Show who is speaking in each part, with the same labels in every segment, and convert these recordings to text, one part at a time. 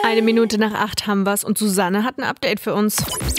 Speaker 1: 7:01 haben wir's und Susanne hat ein Update für uns.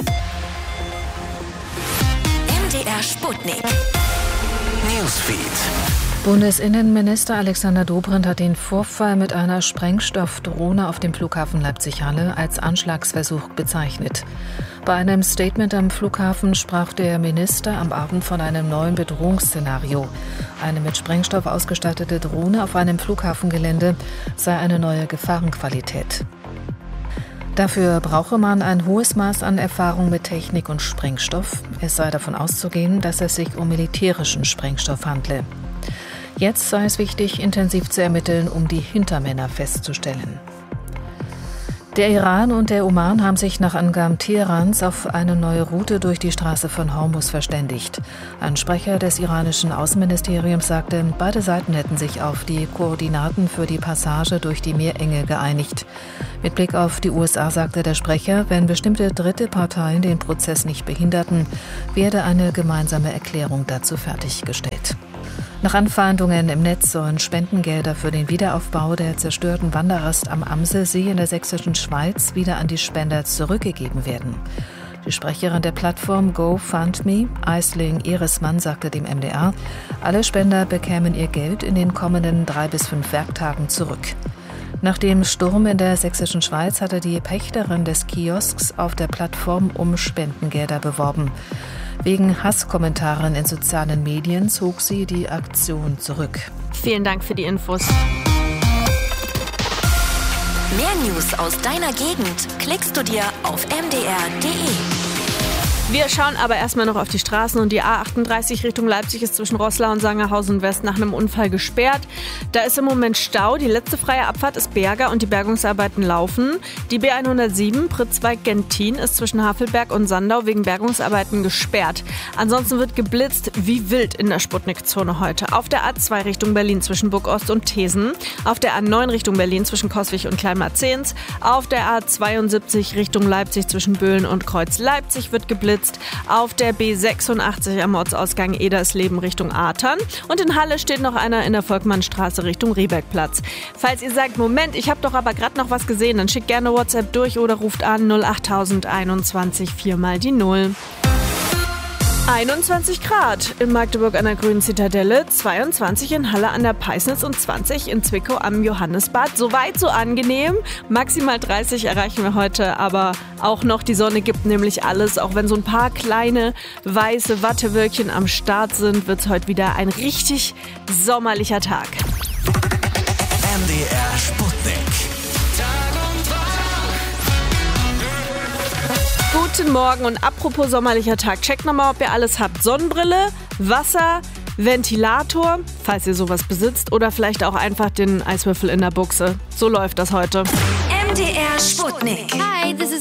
Speaker 2: MDR Sputnik. Newsfeed.
Speaker 3: Bundesinnenminister Alexander Dobrindt hat den Vorfall mit einer Sprengstoffdrohne auf dem Flughafen Leipzig-Halle als Anschlagsversuch bezeichnet. Bei einem Statement am Flughafen sprach der Minister am Abend von einem neuen Bedrohungsszenario. Eine mit Sprengstoff ausgestattete Drohne auf einem Flughafengelände sei eine neue Gefahrenqualität. Dafür brauche man ein hohes Maß an Erfahrung mit Technik und Sprengstoff. Es sei davon auszugehen, dass es sich um militärischen Sprengstoff handle. Jetzt sei es wichtig, intensiv zu ermitteln, um die Hintermänner festzustellen. Der Iran und der Oman haben sich nach Angaben Teherans auf eine neue Route durch die Straße von Hormuz verständigt. Ein Sprecher des iranischen Außenministeriums sagte, beide Seiten hätten sich auf die Koordinaten für die Passage durch die Meerenge geeinigt. Mit Blick auf die USA sagte der Sprecher, wenn bestimmte dritte Parteien den Prozess nicht behinderten, werde eine gemeinsame Erklärung dazu fertiggestellt. Nach Anfeindungen im Netz sollen Spendengelder für den Wiederaufbau der zerstörten Wanderrast am Amselsee in der sächsischen Schweiz wieder an die Spender zurückgegeben werden. Die Sprecherin der Plattform GoFundMe, Aisling Ehresmann, sagte dem MDR, alle Spender bekämen ihr Geld in den kommenden 3 bis 5 Werktagen zurück. Nach dem Sturm in der sächsischen Schweiz hatte die Pächterin des Kiosks auf der Plattform um Spendengelder beworben. Wegen Hasskommentaren in sozialen Medien zog sie die Aktion zurück.
Speaker 1: Vielen Dank für die Infos.
Speaker 2: Mehr News aus deiner Gegend klickst du dir auf mdr.de.
Speaker 1: Wir schauen aber erstmal noch auf die Straßen und die A38 Richtung Leipzig ist zwischen Roßlau und Sangerhausen West nach einem Unfall gesperrt. Da ist im Moment Stau. Die letzte freie Abfahrt ist Berger und die Bergungsarbeiten laufen. Die B107 Pritzwalk-Gentin ist zwischen Havelberg und Sandau wegen Bergungsarbeiten gesperrt. Ansonsten wird geblitzt wie wild in der Sputnik-Zone heute. Auf der A2 Richtung Berlin zwischen Burgost und Thesen. Auf der A9 Richtung Berlin zwischen Coswig und Kleinmarzehns. Auf der A72 Richtung Leipzig zwischen Böhlen und Kreuz Leipzig wird geblitzt. Auf der B86 am Ortsausgang Edersleben Richtung Artern. Und in Halle steht noch einer in der Volkmannstraße Richtung Rehbergplatz. Falls ihr sagt, Moment, ich habe doch aber gerade noch was gesehen, dann schickt gerne WhatsApp durch oder ruft an 08021 4 mal die 0. 21 Grad in Magdeburg an der Grünen Zitadelle, 22 in Halle an der Peisnitz und 20 in Zwickau am Johannesbad. Soweit so angenehm. Maximal 30 erreichen wir heute, aber auch noch die Sonne gibt nämlich alles. Auch wenn so ein paar kleine weiße Wattewölkchen am Start sind, wird es heute wieder ein richtig sommerlicher Tag.
Speaker 2: MDR Sputnik.
Speaker 1: Guten Morgen und apropos sommerlicher Tag, checkt nochmal, ob ihr alles habt. Sonnenbrille, Wasser, Ventilator, falls ihr sowas besitzt, oder vielleicht auch einfach den Eiswürfel in der Buchse. So läuft das heute.
Speaker 2: MDR Sputnik.
Speaker 4: Hi, this is